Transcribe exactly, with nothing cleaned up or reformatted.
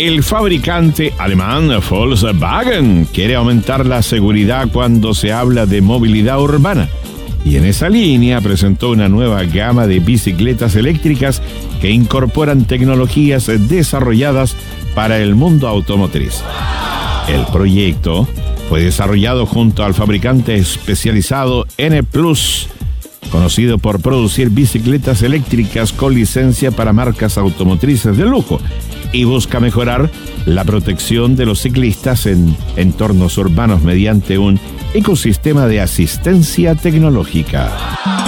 El fabricante alemán Volkswagen quiere aumentar la seguridad cuando se habla de movilidad urbana. Y en esa línea presentó una nueva gama de bicicletas eléctricas que incorporan tecnologías desarrolladas para el mundo automotriz. El proyecto fue desarrollado junto al fabricante especializado N Plus, conocido por producir bicicletas eléctricas con licencia para marcas automotrices de lujo, y busca mejorar la protección de los ciclistas en entornos urbanos mediante un ecosistema de asistencia tecnológica.